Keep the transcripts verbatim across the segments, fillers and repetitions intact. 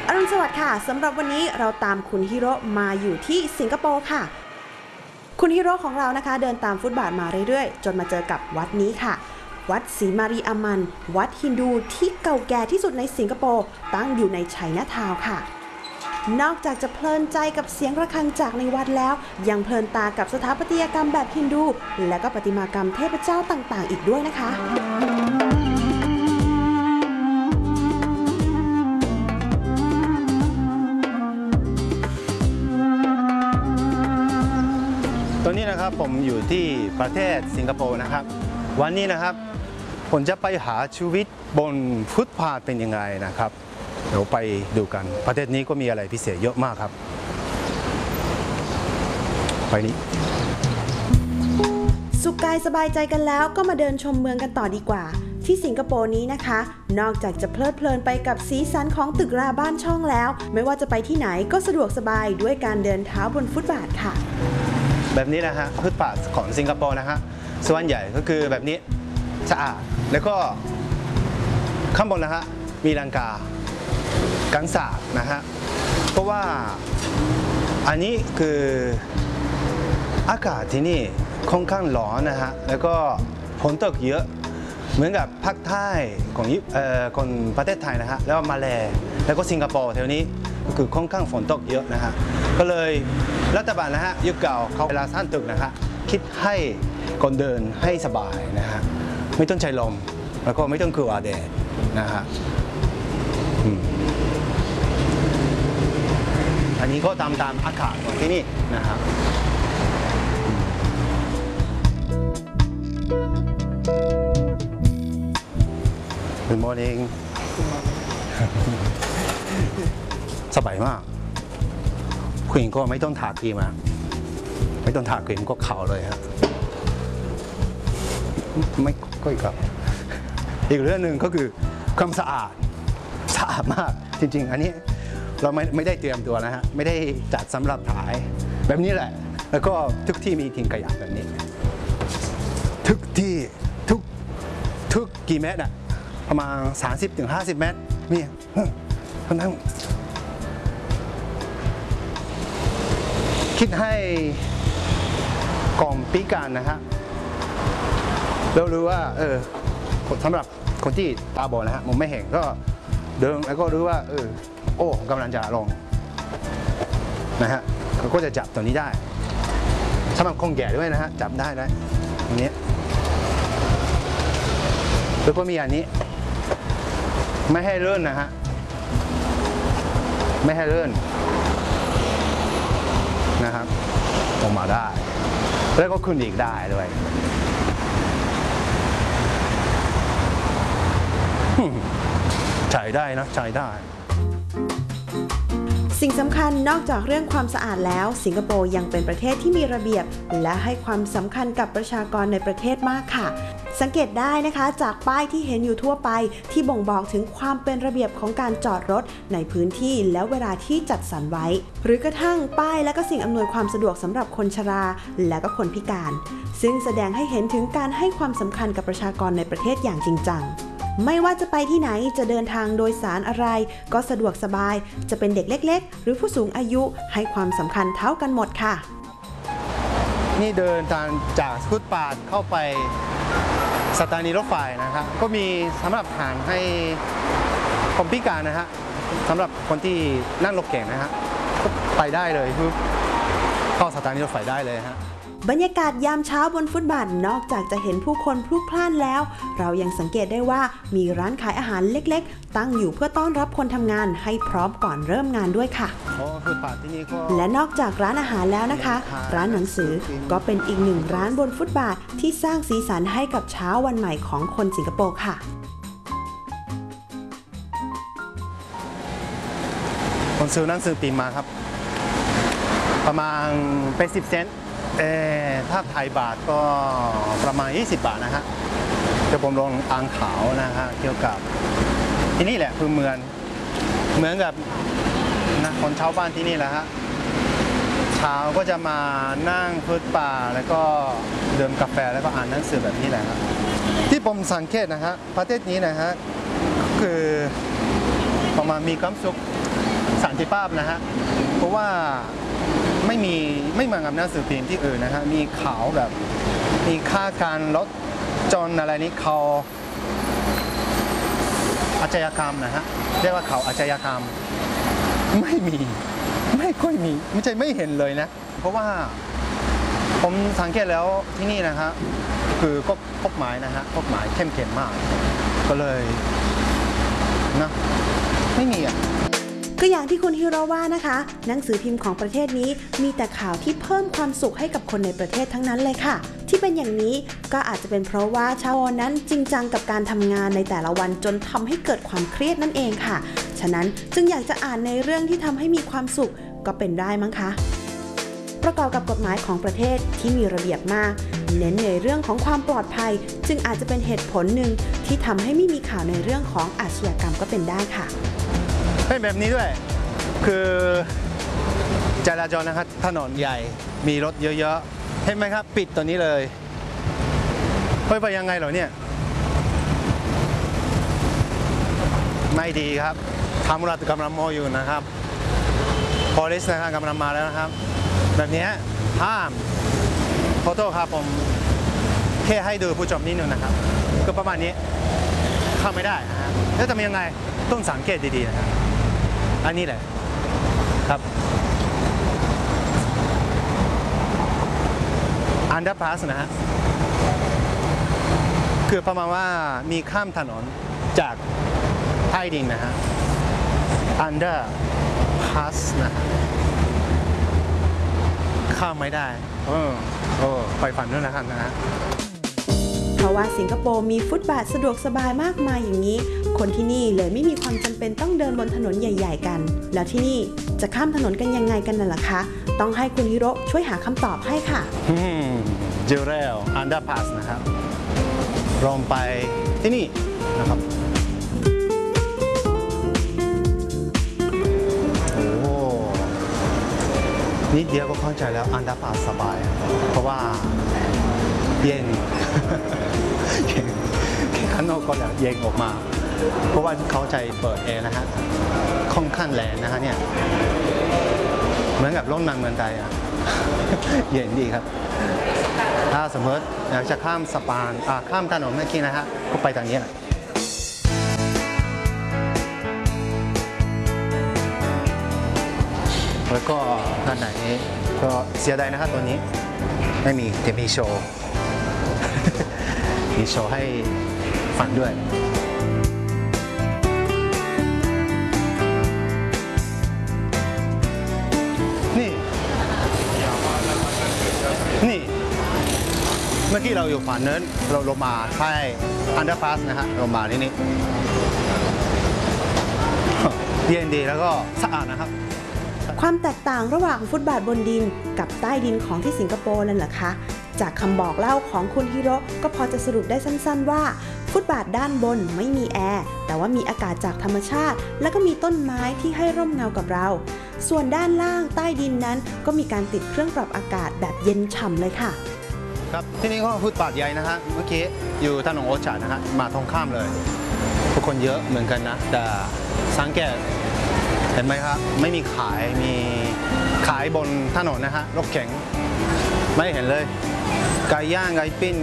อรุณสวัสดิ์ค่ะสำหรับวันนี้เราตามคุณฮิโร่มาอยู่ที่สิงคโปร์ค่ะคุณฮิโร่ของเรานะคะเดินตามฟุตบาทมาเรื่อยๆจนมาเจอกับวัดนี้ค่ะวัดศรีมารีอามันวัดฮินดูที่เก่าแก่ที่สุดในสิงคโปร์ตั้งอยู่ในไชน่าทาวน์ค่ะนอกจากจะเพลินใจกับเสียงระฆังจากในวัดแล้วยังเพลินตากับสถาปัตยกรรมแบบฮินดูและก็ประติมากรรมเทพเจ้าต่างๆอีกด้วยนะคะตอนนี้นะครับผมอยู่ที่ประเทศสิงคโปร์นะครับวันนี้นะครับผมจะไปหาชีวิตบนฟุตพาธเป็นยังไงนะครับเดี๋ยวไปดูกันประเทศนี้ก็มีอะไรพิเศษเยอะมากครับไปนี้สุขกายสบายใจกันแล้วก็มาเดินชมเมืองกันต่อดีกว่าที่สิงคโปร์นี้นะคะนอกจากจะเพลิดเพลินไปกับสีสันของตึกราบ้านช่องแล้วไม่ว่าจะไปที่ไหนก็สะดวกสบายด้วยการเดินเท้าบนฟุตบาทค่ะแบบนี้นะฮะฟุตบาทของสิงคโปร์นะฮะส่วนใหญ่ก็คือแบบนี้สะอาดแล้วก็ข้างบนนะฮะมีลังกากันศาสตร์นะฮะเพราะว่าอันนี้คืออากาศที่นี่ค่อนข้างร้อนนะฮะแล้วก็ฝนตกเยอะเหมือนกับภาคใต้ของเอ่อคนประเทศไทยนะฮะแล้วมาเลแล้วก็สิงคโปร์แถวนี้ก็คือค่อนข้างฝนตกเยอะนะฮะก็เลยรัฐบาลนะฮะยุคเก่าเขาเวลาสร้างตึกนะฮะคิดให้คนเดินให้สบายนะฮะไม่ต้องใช้ลมแล้วก็ไม่ต้องกลัวแดดนะฮะอันนี้ก็ตามตามอากาศของที่นี่นะครับGood morning สบายมากผู้หญิงก็ไม่ต้องทาครีมนะไม่ต้องทาครีมก็ขาวเลยครับไม่ก็อีกครับอีกเรื่องหนึ่งก็คือความสะอาดสะอาดมากจริงๆอันนี้เราไม่ไม่ได้เตรียมตัวนะฮะไม่ได้จัดสำหรับถ่ายแบบนี้แหละแล้วก็ทุกที่มีทิ้งขยะแบบนี้ทุกที่ทุกทุกกี่เมตรอะประมาณ สามสิบถึงห้าสิบ เมตรนี่คนนั้นคิดให้กองพิการนะฮะเรารู้ว่าเออสำหรับคนที่ตาบอดนะฮะมองไม่เห็นก็เดินแล้วก็รู้ว่าเออโอ้กำลังจะลงนะฮะเขาก็จะจับตัวนี้ได้สำหรับคนแก่ด้วยนะฮะจับได้นะตรงนี้แล้วก็มีอันนี้ไม่ให้เลื่อนนะฮะไม่ให้เลื่อนนะครับออกมาได้แล้วก็ขึ้นอีกได้ด้วยใช้ได้นะใช้ได้สิ่งสำคัญนอกจากเรื่องความสะอาดแล้วสิงคโปร์ยังเป็นประเทศที่มีระเบียบและให้ความสำคัญกับประชากรในประเทศมากค่ะสังเกตได้นะคะจากป้ายที่เห็นอยู่ทั่วไปที่บ่งบอกถึงความเป็นระเบียบของการจอดรถในพื้นที่และเวลาที่จัดสรรไว้หรือกระทั่งป้ายและก็สิ่งอำนวยความสะดวกสำหรับคนชราและก็คนพิการซึ่งแสดงให้เห็นถึงการให้ความสำคัญกับประชากรในประเทศอย่างจริงจังไม่ว่าจะไปที่ไหนจะเดินทางโดยสารอะไรก็สะดวกสบายจะเป็นเด็กเล็กๆหรือผู้สูงอายุให้ความสำคัญเท่ากันหมดค่ะนี่เดินทางจากฟุตบาทเข้าไปสถานีรถไฟนะครับก็มีสำหรับทางให้คนพิการนะฮะสำหรับคนที่นั่งรถเก่งนะฮะก็ไปได้เลยคือเข้าสถานีรถไฟได้เลยฮะบรรยากาศยามเช้าบนฟุตบาทนอกจากจะเห็นผู้คนพลุกพล่านแล้วเรายังสังเกตได้ว่ามีร้านขายอาหารเล็กๆตั้งอยู่เพื่อต้อนรับคนทำงานให้พร้อมก่อนเริ่มงานด้วยค่ะและนอกจากร้านอาหารแล้วนะคะร้านหนังสือก็เป็นอีกหนึ่งร้านบนฟุตบาทที่สร้างสีสันให้กับเช้าวันใหม่ของคนสิงคโปร์ค่ะผมซื้อหนังสือพิมพ์มาครับประมาณเป็นสิบเซนต์เออถ้าไทยบาทก็ประมาณยี่สิบบาทนะฮะจะผมลงอ่านข่าวนะฮะเกี่ยวกับที่นี่แหละคือเมืองเหมือนกับนะคนชาวบ้านที่นี่แหละฮะเช้าก็จะมานั่งฟุตบาทแล้วก็ดื่มกาแฟแล้วก็อ่านหนังสือแบบนี้แหละครับที่ผมสังเกตนะฮะประเทศนี้นะฮะคือประมาณมีความสุขสันติภาพนะฮะเพราะว่าไม่มีไม่เหมือนกับหนังสือพิมพ์ที่อื่นนะฮะมีข่าวแบบมีค่าการลดจนอะไรนี้เขาอาชญากรรมนะฮะเรียกว่าเขาอาชญากรรมไม่มีไม่ค่อยมีไม่ใช่ไม่เห็นเลยนะเพราะว่าผมสังเกตแล้วที่นี่นะฮะคือก็กฎหมายนะฮะกฎหมายเข้มแข็งมากก็เลยนะไม่มีอ่ะก็อย่างที่คุณฮิโร่ว่านะคะหนังสือพิมพ์ของประเทศนี้มีแต่ข่าวที่เพิ่มความสุขให้กับคนในประเทศทั้งนั้นเลยค่ะที่เป็นอย่างนี้ก็อาจจะเป็นเพราะว่าชาวนั้นจริงจังกับการทำงานในแต่ละวันจนทำให้เกิดความเครียดนั่นเองค่ะฉะนั้นจึงอยากจะอ่านในเรื่องที่ทำให้มีความสุขก็เป็นได้มั้งคะประกอบกับกฎหมายของประเทศที่มีระเบียบมากเน้นในเรื่องของความปลอดภัยจึงอาจจะเป็นเหตุผลหนึ่งที่ทำให้ไม่มีข่าวในเรื่องของอาชญากรรมก็เป็นได้ค่ะเป็นแบบนี้ด้วยคือจราจรนะครับถนนใหญ่มีรถเยอะๆเห็นไหมครับปิดตัวนี้เลยเฮ้ยไปยังไงเหรอเนี่ยไม่ดีครับตำรวจกำลังมองอยู่นะครับ police นะครับกำลังมาแล้วนะครับแบบนี้ห้ามขอโทษครับผมแค่ให้ดูผู้ชมนิดนึงนะครับก็ประมาณนี้เข้าไม่ได้นะฮะแล้วทำยังไงต้องสังเกตดีๆนะครับอันนี้แหละครับ underpass นะฮะคือประมาณว่ามีข้ามถนนจากใต้ดินนะฮะ underpass นะฮะข้ามไม่ได้เออโอ้ไปฝันด้วยนะครับนะฮะเพราะว่าสิงคโปร์มีฟุตบาทสะดวกสบายมากมายอย่างนี้คนที่นี่เลยไม่มีความจำเป็นต้องเดินบนถนนใหญ่ๆกันแล้วที่นี่จะข้ามถนนกันยังไงกันน่ะล่ะคะต้องให้คุณฮิโร่ช่วยหาคำตอบให้ค่ะอืมเจอแล้วอันเดอร์พาสนะครับลงไปที่นี่นะครับโอ้นิดเดียวก็เข้าใจแล้วอันเดอร์พาสสบายเพราะว่าเย็นแค่ข้างนอกก็แล้วเย็นออกมาเพราะว่าเขาใจเปิดแอร์นะฮะค่อนข้างแรงนะฮะเนี่ยเหมือนกับร่มนางเมืองไทยอ่ะเย็นดีครับถ้าสมมติอยากจะข้ามสะพานข้ามถนนเมื่อกี้นะฮะก็ไปทางนี้แหละแล้วก็ด้านไหนก็เสียดายนะครับตัวนี้ไม่มีแต่มีโชว์มีโชว์ให้ฟังด้วยนี่นี่เมื่อกี้เราอยู่ฝั่งนั้นเราลงมาใช่อันเดอร์พาสนะฮะลงมาที่นี่เย็นดีแล้วก็สะอาดนะครับความแตกต่างระหว่างฟุตบาทบนดินกับใต้ดินของที่สิงคโปร์นั่นแหละคะจากคำบอกเล่าของคุณฮิโร่ก็พอจะสรุปได้สั้นๆว่าฟุตบาทด้านบนไม่มีแอร์แต่ว่ามีอากาศจากธรรมชาติแล้วก็มีต้นไม้ที่ให้ร่มเงากับเราส่วนด้านล่างใต้ดินนั้นก็มีการติดเครื่องปรับอากาศแบบเย็นฉ่ำเลยค่ะครับที่นี่ก็ฟุตบาทใหญ่นะฮะเมื่อกี้อยู่ถนนโอชานะฮะมาตรงข้ามเลยทุกคนเยอะเหมือนกันนะแต่สังเกตเห็นไหมครับไม่มีขายมีขายบนถนนนะฮะรถเข็นไม่เห็นเลยไก่ย่างไก่ปิ้ง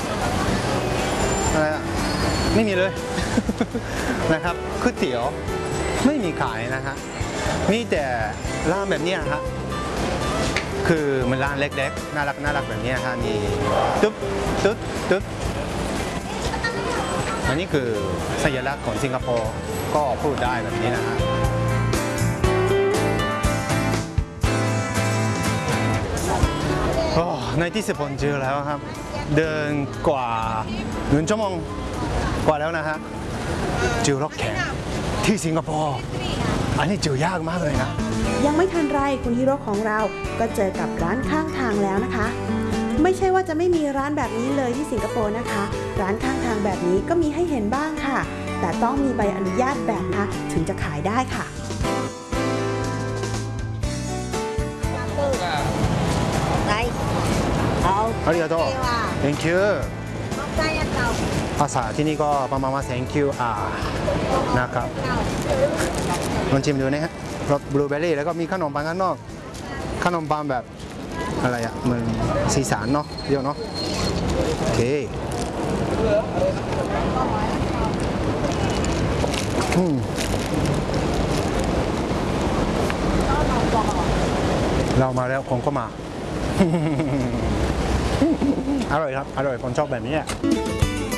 อะไรไม่มีเลย นะครับก๋วยเตี๋ยวไม่มีขายนะฮะมีแต่ร้านแบบนี้ฮะคือมันร้านเล็กๆน่ารักน่ารักแบบนี้ฮะมีตึ๊บตึ๊บตึ๊บอันนี้คือสัญลักษณ์ของสิงคโปร์ก็พูดได้แบบนี้นะฮะในที่สุดผมเจอแล้วครับเดินกว่าหนึ่งชั่วโมงกว่าแล้วนะฮะเจอรถแข็งที่สิงคโปร์อันนี้เจอยากมากเลยนะยังไม่ทันไรคุณฮิโร่ของเราก็เจอกับร้านข้างทางแล้วนะคะไม่ใช่ว่าจะไม่มีร้านแบบนี้เลยที่สิงคโปร์นะคะร้านข้างทางแบบนี้ก็มีให้เห็นบ้างค่ะแต่ต้องมีใบอนุญาตแบบพักถึงจะขายได้ค่ะありがとう。Thank you。 ภาษาที่นี่ก็ประมาณว่า thank you อ่านะครับลองชิมดูนะฮะรสบลูเบอร์รี่แล้วก็มีขนมปังข้างนอกขนมปังแบบอะไรอะเหมือนสีสันเนาะเดี๋ยวเนาะโอเคอืมเรามาแล้วคงก็มา อร่อยครับ อร่อยคนชอบแบบนี้